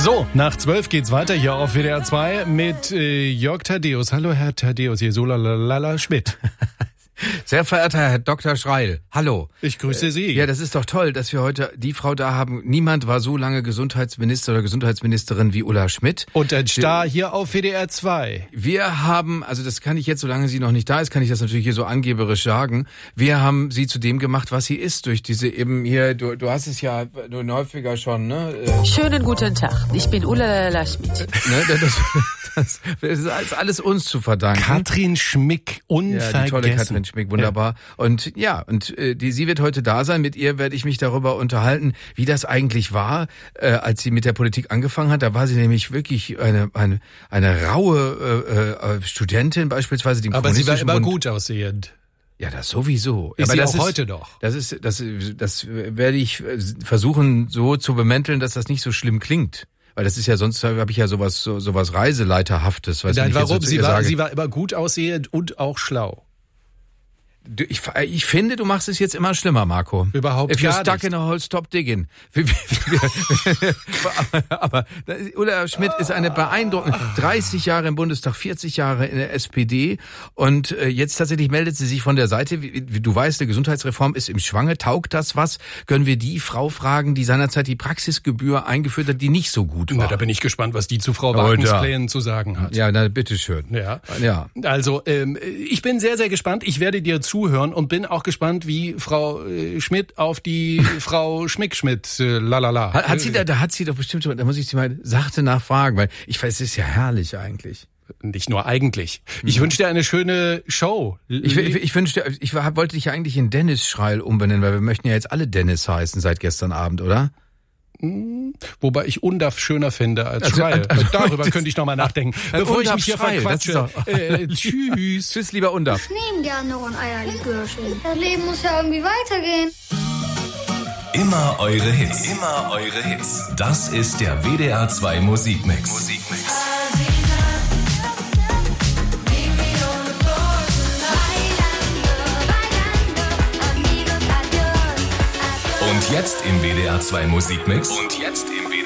So, nach 12 geht's weiter hier auf WDR 2 mit Jörg Thaddeus. Hallo Herr Thaddeus, hier Solalala Schmidt. Sehr verehrter Herr Dr. Schreil, hallo. Ich grüße Sie. Ja, das ist doch toll, dass wir heute die Frau da haben. Niemand war so lange Gesundheitsminister oder Gesundheitsministerin wie Ulla Schmidt. Und ein Star hier auf WDR 2. Wir haben, also das kann ich jetzt, solange sie noch nicht da ist, kann ich das natürlich hier so angeberisch sagen. Wir haben sie zu dem gemacht, was sie ist, durch diese eben hier, du hast es ja nur häufiger schon, ne? Schönen guten Tag, ich bin Ulla Schmidt. Ne, das ist alles uns zu verdanken. Katrin Schmick, unvergessen. Ja, die tolle Katrin Schmick, wunderbar. Ja. Und sie wird heute da sein. Mit ihr werde ich mich darüber unterhalten, wie das eigentlich war, als sie mit der Politik angefangen hat. Da war sie nämlich wirklich eine raue Studentin beispielsweise. Die Aber sie war immer gut aussehend. Ja, das sowieso. Ist aber sie das auch ist, heute noch. Das werde ich versuchen so zu bemänteln, dass das nicht so schlimm klingt. Weil das ist ja, sonst habe ich ja sowas Reiseleiterhaftes. Nein, warum? Sie war immer gut aussehend und auch schlau. Ich finde, du machst es jetzt immer schlimmer, Marco. Überhaupt If gar you're stuck nicht. in a hole, stop digging. aber Ulla Schmidt ist eine beeindruckende, 30 Jahre im Bundestag, 40 Jahre in der SPD und jetzt tatsächlich meldet sie sich von der Seite. Wie du weißt, die Gesundheitsreform ist im Schwange. Taugt das was? Können wir die Frau fragen, die seinerzeit die Praxisgebühr eingeführt hat, die nicht so gut war? Na, da bin ich gespannt, was die zu Frau Wagens Plänen zu sagen hat. Ja, na, bitteschön. Ja. Also, ich bin sehr, sehr gespannt. Ich werde dir zuhören und bin auch gespannt, wie Frau Schmidt auf die Frau Schmidt lalala. Hat sie doch bestimmt, da muss ich sie mal sachte nachfragen, weil ich weiß, es ist ja herrlich eigentlich. Nicht nur eigentlich. Ich wünsche dir eine schöne Show. Ich wollte dich ja eigentlich in Dennis Schreil umbenennen, weil wir möchten ja jetzt alle Dennis heißen seit gestern Abend, oder? Wobei ich Undaf schöner finde als Schreil. Darüber könnte ich noch mal nachdenken. Bevor ich mich hier verquatsche. Tschüss. Tschüss, lieber Undaf. Ich nehme gerne noch ein Eierlikörchen. Das Leben muss ja irgendwie weitergehen. Immer eure Hits. Immer eure Hits. Das ist der WDR 2 Musikmix. Und jetzt im WDR 2 Musikmix.